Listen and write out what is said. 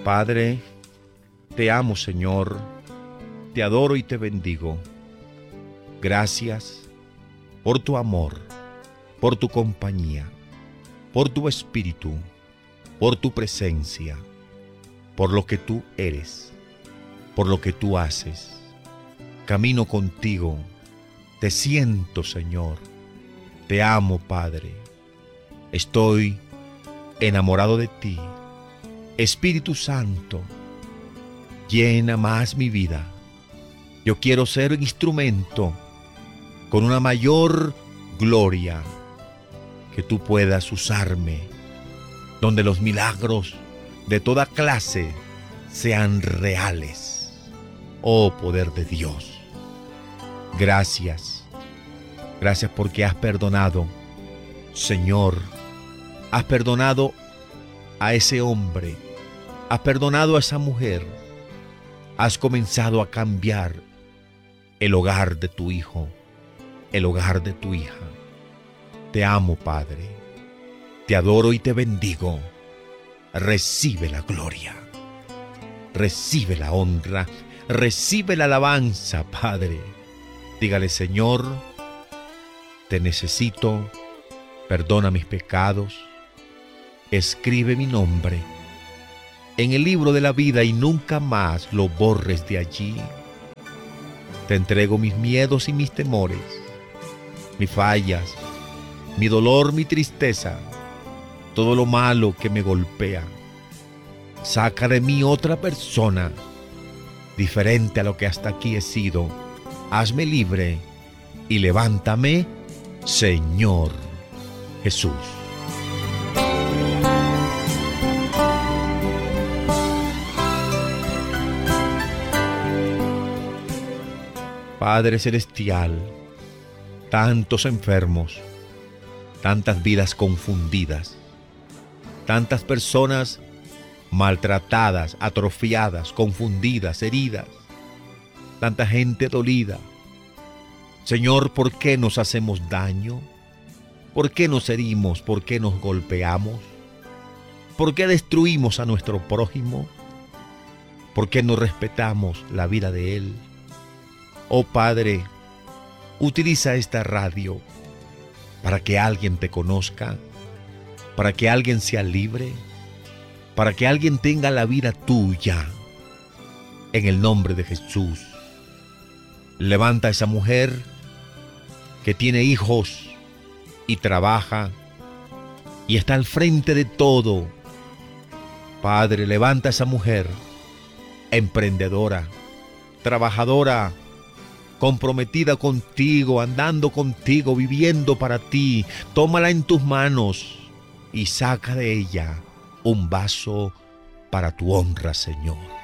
Padre, te amo, Señor, te adoro y te bendigo. Gracias por tu amor, por tu compañía, por tu espíritu, por tu presencia, por lo que tú eres, por lo que tú haces. Camino contigo, te siento, Señor, te amo, Padre. Estoy enamorado de ti. Espíritu Santo, llena más mi vida. Yo quiero ser un instrumento con una mayor gloria, que tú puedas usarme, donde los milagros de toda clase sean reales. Oh poder de Dios, gracias. Gracias porque has perdonado, Señor. Has perdonado a ese hombre, has perdonado a esa mujer, has comenzado a cambiar el hogar de tu hijo, el hogar de tu hija. Te amo, Padre, te adoro y te bendigo. Recibe la gloria, recibe la honra, recibe la alabanza, Padre. Dígale: Señor, te necesito, perdona mis pecados, escribe mi nombre en el libro de la vida y nunca más lo borres de allí. Te entrego mis miedos y mis temores, mis fallas, mi dolor, mi tristeza, todo lo malo que me golpea. Saca de mí otra persona, diferente a lo que hasta aquí he sido. Hazme libre y levántame, Señor Jesús. Padre Celestial, tantos enfermos, tantas vidas confundidas, tantas personas maltratadas, atrofiadas, confundidas, heridas, tanta gente dolida. Señor, ¿por qué nos hacemos daño? ¿Por qué nos herimos? ¿Por qué nos golpeamos? ¿Por qué destruimos a nuestro prójimo? ¿Por qué no respetamos la vida de él? Oh Padre, utiliza esta radio para que alguien te conozca, para que alguien sea libre, para que alguien tenga la vida tuya. En el nombre de Jesús, levanta a esa mujer que tiene hijos y trabaja y está al frente de todo. Padre, levanta a esa mujer emprendedora, trabajadora, comprometida contigo, andando contigo, viviendo para ti. Tómala en tus manos y saca de ella un vaso para tu honra, Señor.